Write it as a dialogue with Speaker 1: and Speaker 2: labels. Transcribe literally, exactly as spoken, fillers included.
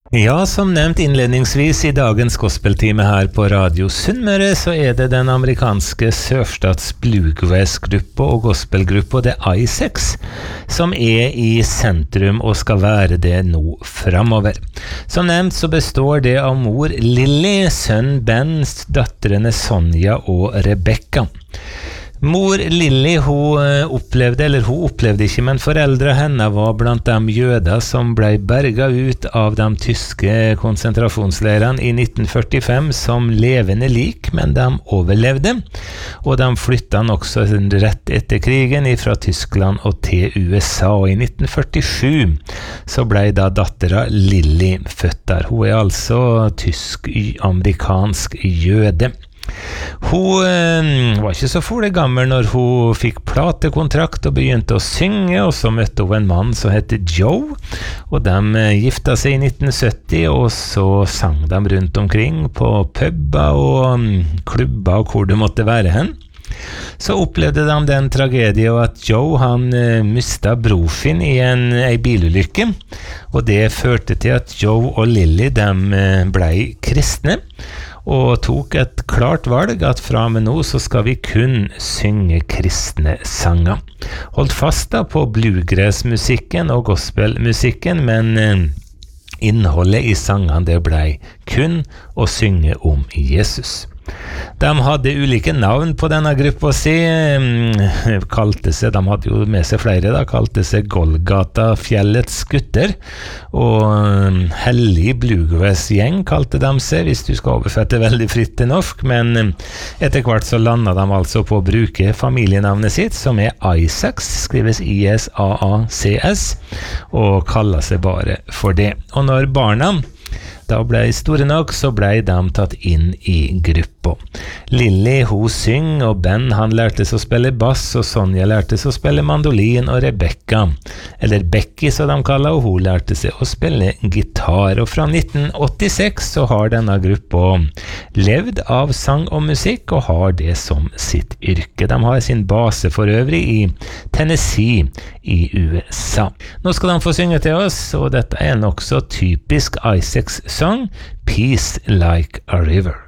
Speaker 1: Ja, som nevnt innledningsvis i dagens gospeltime her på Radio Sunnmøre, så er det den amerikanske Sørstats bluegrass-gruppa og gospelgruppa The Isaacs som er i sentrum og skal være det nå framover. Som nevnt så består det av mor Lily, sønn Ben, døtrene Sonja og Rebecca. Mor Lily, hun opplevde, eller hun opplevde ikke, men foreldre henne var blant de jøder som ble berget ut av de tyske konsentrasjonsleirene i nitten førtifem som levende lik, men de overlevde, og de flyttet også rett etter krigen fra Tyskland og til U S A, og i nitten førtisju så ble da dattera Lily født der. Hun er altså tysk-amerikansk jøde. Hun øh, var ikke så fole gammel når hun fikk platekontrakt og begynte å synge, og så møtte hun en mann som heter Joe, og de øh, gifta seg i nitten sytti, og så sang de rundt omkring på pubber og øh, klubber og hvor det måtte være hen. Så opplevde de den tragedien at Joe han øh, mistet bror sin i en, en bilulykke, og det førte til at Joe og Lily de øh, ble kristne, og tok et klart valg at fra med nå så skal vi kun synge kristne sanger. Holdt fast da på bluegrass-musikken og gospelmusikken, men eh, innholdet i sangene det ble kun å synge om Jesus. De hadde ulike navn på denne gruppa si, kalte seg, de hadde jo med seg flere da, kalte seg Golgata Fjellets gutter, og Hellig Bluegrass-gjeng kalte de seg, hvis du skal overfette veldig fritt til norsk, men etter hvert så landet de altså på å bruke familienavnet sitt, som er Isaacs, skrives I S A A C S, og kaller seg bare for det. Og når barna da ble store nok, så ble de tatt inn i gruppa. Lily, hun syng, og Ben, han lærte seg å spille bass, og Sonja lærte seg å spille mandolin, og Rebecca, eller Becky, som de kaller, og hun lærte seg å spille gitar. Og fra nitten åttiseks så har denne gruppa levd av sang og musikk, og har det som sitt yrke. De har sin base for øvrig i Tennessee i U S A. Nå skal de få synge til oss, og dette er en også typisk Isaacs song, Peace Like a River.